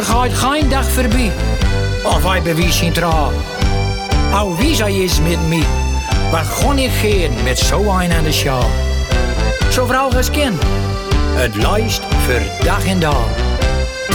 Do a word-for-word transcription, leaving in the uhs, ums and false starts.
Er gaat geen dag voorbij of wij bewijs zijn trouw. Au wie zij is met mij, wat kon ik geen met zo een aan de show. Zo vrouw als kind, het lijst voor dag en dag.